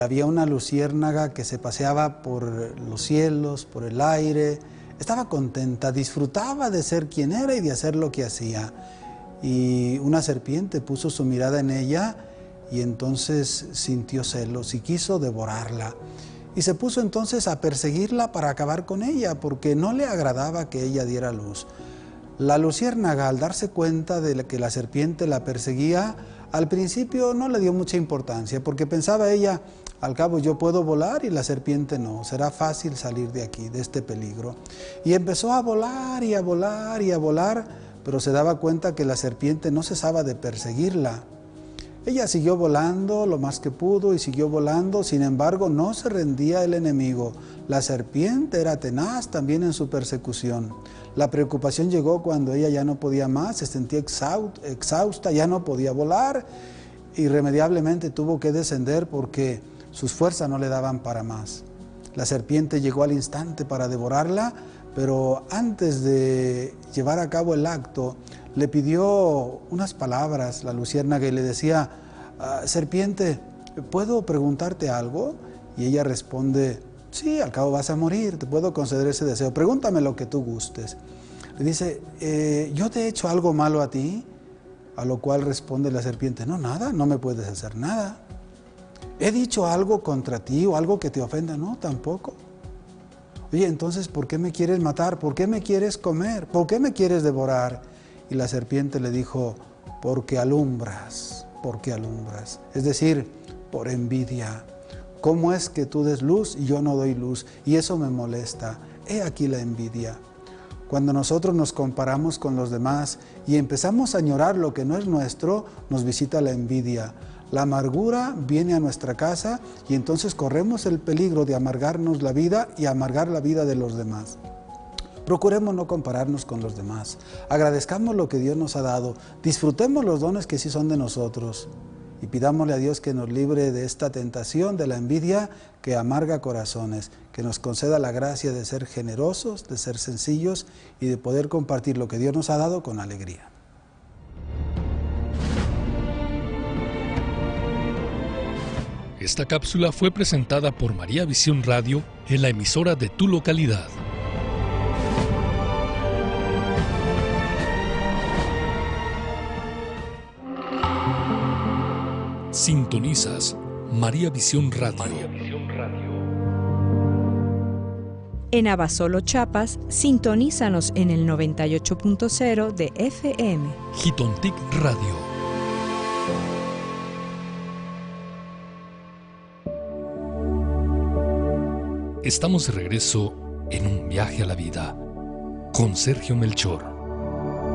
Había una luciérnaga que se paseaba por los cielos, por el aire. Estaba contenta, disfrutaba de ser quien era y de hacer lo que hacía. Y una serpiente puso su mirada en ella y entonces sintió celos y quiso devorarla. Y se puso entonces a perseguirla para acabar con ella, porque no le agradaba que ella diera luz. La luciérnaga, al darse cuenta de que la serpiente la perseguía, al principio no le dio mucha importancia, porque pensaba ella, al cabo yo puedo volar y la serpiente no, será fácil salir de aquí, de este peligro. Y empezó a volar y a volar y a volar, pero se daba cuenta que la serpiente no cesaba de perseguirla. Ella siguió volando lo más que pudo y siguió volando, sin embargo no se rendía el enemigo. La serpiente era tenaz también en su persecución. La preocupación llegó cuando ella ya no podía más, se sentía exhausta, ya no podía volar. Irremediablemente tuvo que descender porque sus fuerzas no le daban para más. La serpiente llegó al instante para devorarla, pero antes de llevar a cabo el acto, le pidió unas palabras la luciérnaga y le decía, serpiente, ¿puedo preguntarte algo? Y ella responde, sí, al cabo vas a morir, te puedo conceder ese deseo, pregúntame lo que tú gustes. Le dice, ¿yo te he hecho algo malo a ti? A lo cual responde la serpiente, no, nada, no me puedes hacer nada. ¿He dicho algo contra ti o algo que te ofenda? No, tampoco. Oye, entonces, ¿por qué me quieres matar? ¿Por qué me quieres comer? ¿Por qué me quieres devorar? Y la serpiente le dijo, porque alumbras, es decir, por envidia. ¿Cómo es que tú des luz y yo no doy luz? Y eso me molesta. He aquí la envidia. Cuando nosotros nos comparamos con los demás y empezamos a añorar lo que no es nuestro, nos visita la envidia. La amargura viene a nuestra casa y entonces corremos el peligro de amargarnos la vida y amargar la vida de los demás. Procuremos no compararnos con los demás. Agradezcamos lo que Dios nos ha dado. Disfrutemos los dones que sí son de nosotros. Y pidámosle a Dios que nos libre de esta tentación, de la envidia que amarga corazones. Que nos conceda la gracia de ser generosos, de ser sencillos y de poder compartir lo que Dios nos ha dado con alegría. Esta cápsula fue presentada por María Visión Radio en la emisora de tu localidad. Sintonizas María Visión Radio. En Abasolo, Chiapas, sintonízanos en el 98.0 de FM. Jitontic Radio. Estamos de regreso en un viaje a la vida con Sergio Melchor.